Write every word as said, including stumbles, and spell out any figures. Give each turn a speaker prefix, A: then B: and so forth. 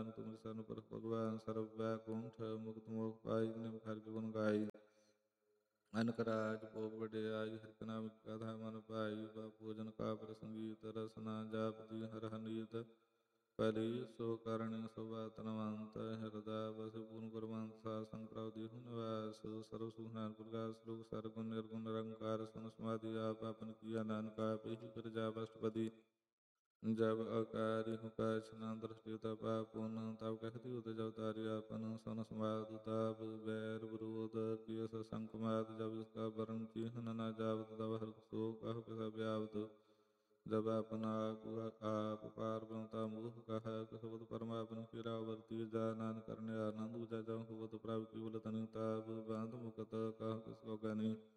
A: नानक तुम शरण पर भगवान सर्व वैकुंठ मुक्त मोक्ष पाई निम हर के गुण गाई अनक राज भोग वड्याई हर के नाम कथा मन पाई बा पूजन का प्रसंगीत रसना जाप जी हर हनीत परि सो करणी सुवातनवंत हृदय बस पूर्ण गुरवंत सा संक्रांति हुनवास सर्व सुहान प्रकाश लोक सरगुण निर्गुण निरंकार सन समाधि आप अपन किया नानक आप ही कर जा अष्टपदी जब अकारी हुका छना दृष्टि तपा पुन तब कहती उत जब तारी आपन सन संवाद तब बैर विरोध किय संकुमाद जब इसका वरण चिन्ह न जावत तब हर सो कह पिता व्यावत जब अपना आप पार बनता मुख कहा कसबत परमापन की रावर्ती जानान करने आनंद उजा जब हुवत प्राप्त की बोल तनिताब बांध मुकत कह किसको गनी